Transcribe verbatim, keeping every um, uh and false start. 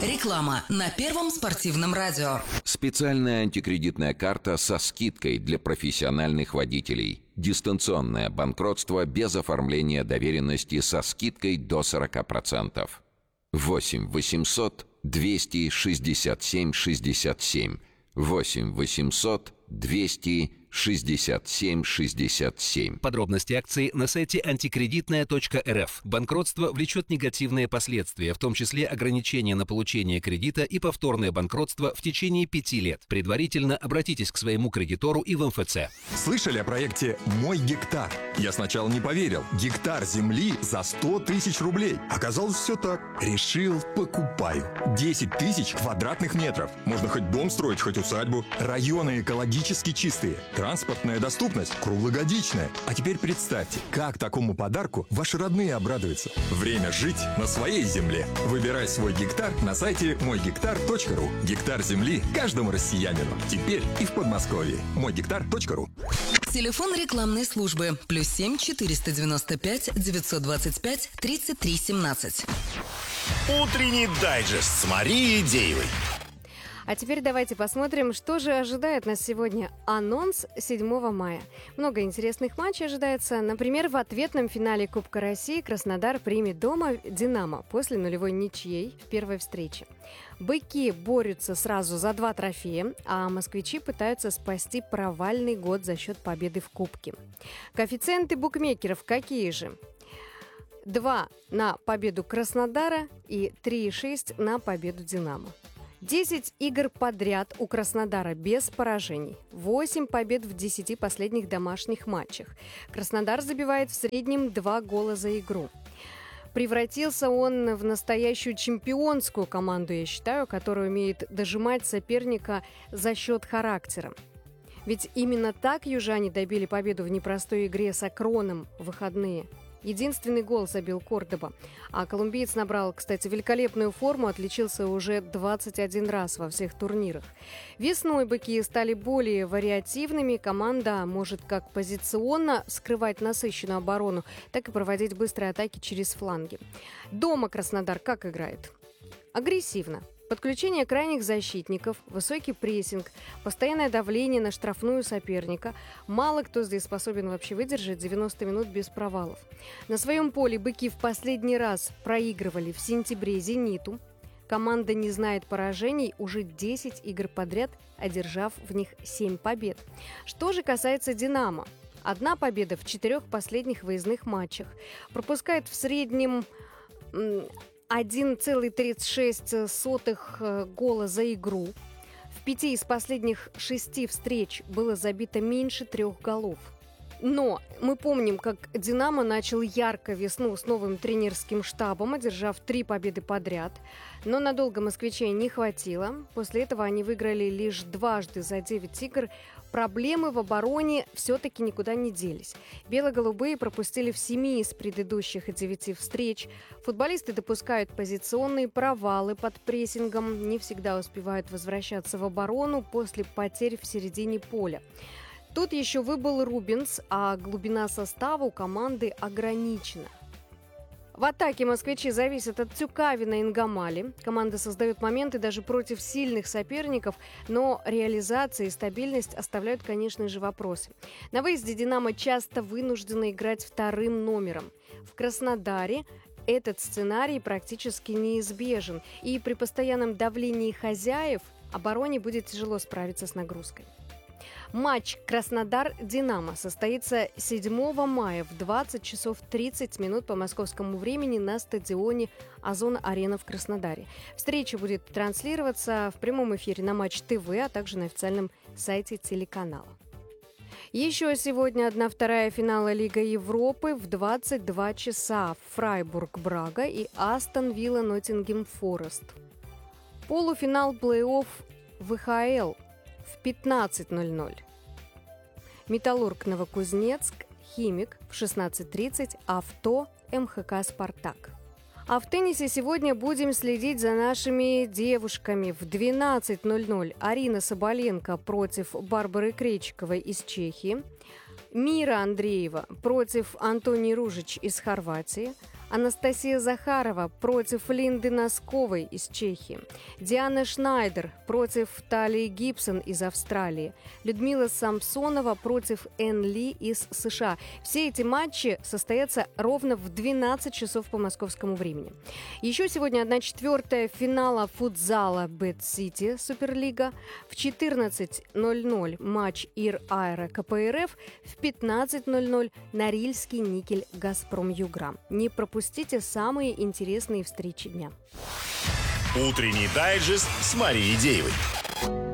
Реклама на Первом спортивном радио. Специальная антикредитная карта со скидкой для профессиональных водителей. Дистанционное банкротство без оформления доверенности со скидкой до сорок процентов. восемь восемьсот двести шестьдесят семь шестьдесят семь. восемь восемьсот двести шестьдесят семь шестьдесят семь. Подробности акции на сайте антикредитная точка эр эф. Банкротство влечет негативные последствия, в том числе ограничения на получение кредита и повторное банкротство в течение пяти лет. Предварительно обратитесь к своему кредитору и в эм эф цэ. Слышали о проекте «Мой гектар»? Я сначала не поверил. Гектар земли за сто тысяч рублей. Оказалось, все так. Решил, покупаю. десять тысяч квадратных метров. Можно хоть дом строить, хоть усадьбу. Районы экологически чистые. Транспортная доступность круглогодичная. А теперь представьте, как такому подарку ваши родные обрадуются. Время жить на своей земле. Выбирай свой гектар на сайте мой гектар точка ру. Гектар земли каждому россиянину. Теперь и в Подмосковье. мой гектар точка ру. Телефон рекламной службы плюс семь четыреста девяносто пять девятьсот двадцать пять тридцать три семнадцать. Утренний дайджест с Марией Деевой. А теперь давайте посмотрим, что же ожидает нас сегодня. Анонс седьмого мая. Много интересных матчей ожидается. Например, в ответном финале Кубка России Краснодар примет дома «Динамо» после нулевой ничьей в первой встрече. «Быки» борются сразу за два трофея, а москвичи пытаются спасти провальный год за счет победы в Кубке. Коэффициенты букмекеров какие же? два на победу Краснодара и три и шесть на победу «Динамо». десять игр подряд у Краснодара без поражений. восемь побед в десяти последних домашних матчах. Краснодар забивает в среднем два гола за игру. Превратился он в настоящую чемпионскую команду, я считаю, которая умеет дожимать соперника за счет характера. Ведь именно так южане добили победу в непростой игре с Акроном в выходные. Единственный гол забил Кордоба. А колумбиец набрал, кстати, великолепную форму, отличился уже двадцать один раз во всех турнирах. Весной быки стали более вариативными. Команда может как позиционно скрывать насыщенную оборону, так и проводить быстрые атаки через фланги. Дома Краснодар как играет? Агрессивно. Подключение крайних защитников, высокий прессинг, постоянное давление на штрафную соперника. Мало кто здесь способен вообще выдержать девяносто минут без провалов. На своем поле быки в последний раз проигрывали в сентябре «Зениту». Команда не знает поражений уже десять игр подряд, одержав в них семь побед. Что же касается «Динамо». Одна победа в четырех последних выездных матчах. Пропускает в среднем один целых тридцать шесть сотых гола за игру. В пяти из последних шести встреч было забито меньше трех голов. Но мы помним, как «Динамо» начал ярко весну с новым тренерским штабом, одержав три победы подряд. Но надолго москвичей не хватило. После этого они выиграли лишь дважды за девять игр. Проблемы в обороне все-таки никуда не делись. Бело-голубые пропустили в семи из предыдущих девяти встреч. Футболисты допускают позиционные провалы под прессингом, не всегда успевают возвращаться в оборону после потерь в середине поля. Тут еще выбыл Рубинс, а глубина состава у команды ограничена. В атаке москвичи зависят от Тюкавина и Нгамали. Команда создает моменты даже против сильных соперников, но реализация и стабильность оставляют, конечно же, вопросы. На выезде «Динамо» часто вынуждены играть вторым номером. В Краснодаре этот сценарий практически неизбежен, и при постоянном давлении хозяев обороне будет тяжело справиться с нагрузкой. Матч Краснодар-Динамо состоится седьмого мая в двадцать часов тридцать минут по московскому времени на стадионе «Озон-Арена» в Краснодаре. Встреча будет транслироваться в прямом эфире на Матч ТВ, а также на официальном сайте телеканала. Еще сегодня одна-вторая финала Лига Европы в двадцать два часа. Фрайбург-Брага и Астон Вилла-Ноттингем Форест. Полуфинал плей-офф вэ ха эл в пятнадцать ноль ноль. Металлург Новокузнецк, Химик в шестнадцать тридцать, Авто, эм ха ка Спартак. А в теннисе сегодня будем следить за нашими девушками. В двенадцать ноль ноль Арина Соболенко против Барбары Кречиковой из Чехии. Мира Андреева против Антонии Ружич из Хорватии. Анастасия Захарова против Линды Носковой из Чехии. Диана Шнайдер против Талии Гибсон из Австралии. Людмила Самсонова против Энн Ли из США. Все эти матчи состоятся ровно в двенадцать часов по московскому времени. Еще сегодня одна четвертая финала футзала Бэт-Сити Суперлига. В четырнадцать ноль ноль матч Ир-Аэро КПРФ. В пятнадцать ноль ноль Норильский никель Газпром Югра. Не пропустите самые интересные встречи дня. Утренний дайджест с Марией Деевой.